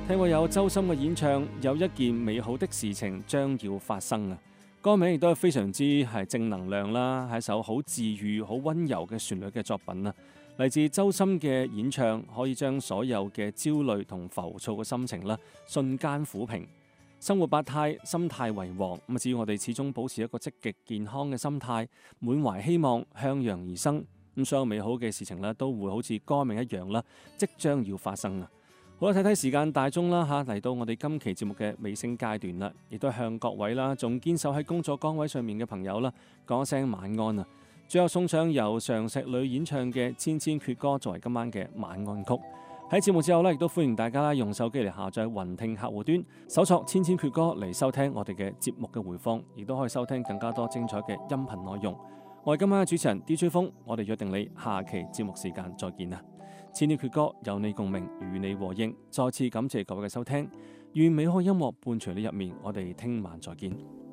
聽過有周深嘅演唱，有一件美好的事情將要發生啊！歌名亦都係非常之係正能量啦，係一首好治愈、好溫柔嘅旋律嘅作品啊！嚟自周深嘅演唱，可以將所有嘅焦慮同浮躁嘅心情啦，瞬間撫平。生活百態，心態為王。咁只要我哋始終保持一個積極健康嘅心態，滿懷希望，向陽而生，咁所有美好嘅事情咧，都會好似歌名一樣啦，即將要發生啊！好啦，睇睇時間大鐘啦嚇，嚟到我哋今期節目嘅尾聲階段啦，亦都向各位啦，仲堅守喺工作崗位上面嘅朋友啦，講一聲晚安啊！最後送上由常石磊演唱嘅《千千闕歌》作為今晚嘅晚安曲。喺節目之後呢，亦都歡迎大家用手機嚟下載雲聽客戶端，搜索《千千闕歌》嚟收聽我哋嘅節目嘅回放，亦都可以收聽更加多精彩嘅音頻內容。我係今晚嘅主持人 DJ 風，我哋約定你下期節目時間再見啦！千千闕歌有你共鳴，與你和應。再次感謝各位嘅收聽，願美好音樂伴隨你入眠。我哋聽晚再見。